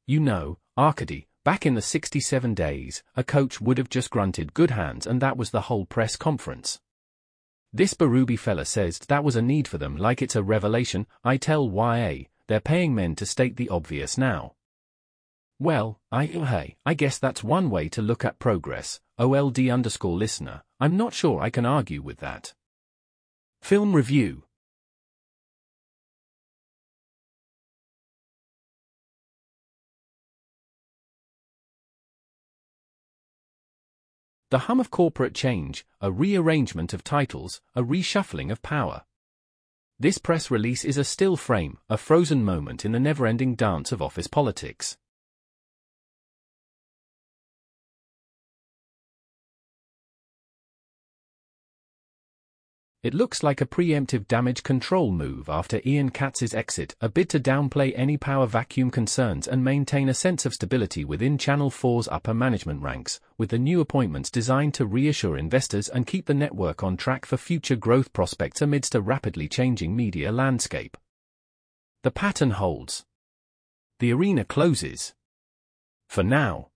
You know, Arkady, back in the 67 days, a coach would have just grunted good hands and that was the whole press conference. This Berube fella says that was a need for them like it's a revelation. I tell YA, they're paying men to state the obvious now. Well, I guess that's one way to look at progress, OLD_listener, I'm not sure I can argue with that. Film review. The hum of corporate change, a rearrangement of titles, a reshuffling of power. This press release is a still frame, a frozen moment in the never-ending dance of office politics. It looks like a preemptive damage control move after Ian Katz's exit, a bid to downplay any power vacuum concerns and maintain a sense of stability within Channel 4's upper management ranks, with the new appointments designed to reassure investors and keep the network on track for future growth prospects amidst a rapidly changing media landscape. The pattern holds. The arena closes. For now.